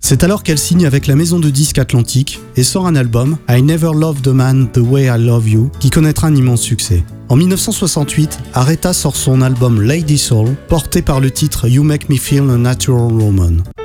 C'est alors qu'elle signe avec la maison de disques Atlantic et sort un album, I Never Loved a Man the Way I Love You, qui connaîtra un immense succès. En 1968, Aretha sort son album Lady Soul, porté par le titre You Make Me Feel a Natural Woman.